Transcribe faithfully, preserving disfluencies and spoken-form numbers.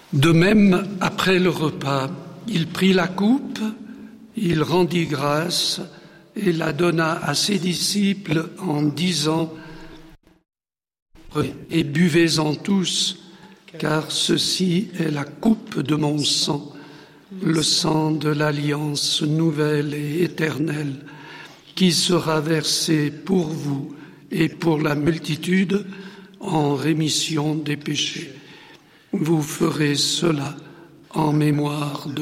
De même, après le repas, il prit la coupe, il rendit grâce et la donna à ses disciples en disant « Et buvez-en tous, car ceci est la coupe de mon sang, le sang de l'alliance nouvelle et éternelle, qui sera versé pour vous et pour la multitude en rémission des péchés. Vous ferez cela en mémoire de moi. »